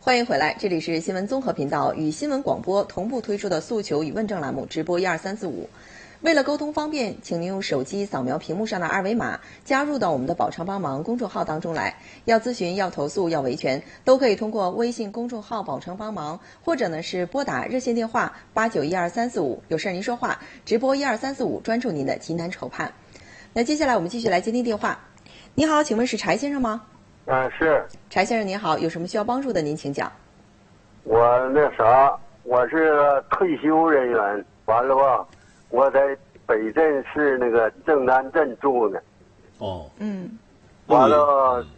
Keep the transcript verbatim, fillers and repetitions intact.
欢迎回来，这里是新闻综合频道与新闻广播同步推出的诉求与问政栏目直播一二三四五。为了沟通方便，请您用手机扫描屏幕上的二维码，加入到我们的保常帮忙公众号当中来。要咨询、要投诉、要维权，都可以通过微信公众号保常帮忙，或者呢是拨打热线电话八九一二三四五，有事您说话，直播一二三四五，专注您的急难愁盼。那接下来我们继续来接听电话。你好，请问是柴先生吗？ 嗯，是。 柴先生您好，有什么需要帮助的您请讲。 我那啥，我是退休人员，完了吧，我在北镇市那个正南镇住呢。 哦， 嗯， 完了，